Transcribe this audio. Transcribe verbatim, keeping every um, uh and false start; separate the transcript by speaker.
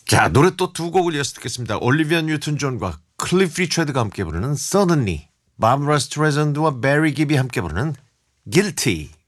Speaker 1: 자, 노래 또 두 곡을 이어서 듣겠습니다. 올리비아 뉴튼 존과 클리프 리처드가 함께 부르는 Suddenly, 바브라 스트레이전드와 베리 깁이 함께 부르는 Guilty.